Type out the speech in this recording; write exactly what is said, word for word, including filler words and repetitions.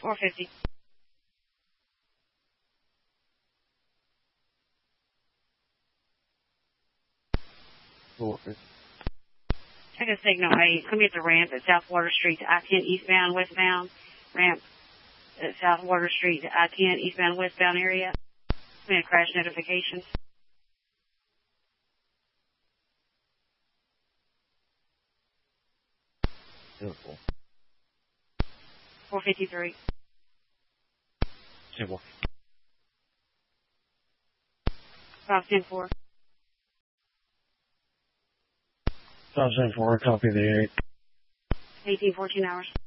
four fifty. four fifty. Check a signal eight. Come at the ramp at South Water Street to I ten eastbound, westbound. Ramp at South Water Street to I ten eastbound, westbound area. Come in crash notifications. Beautiful. four fifty-three. Simple. five ten four. five seven four, copy the eight. eighteen fourteen hours.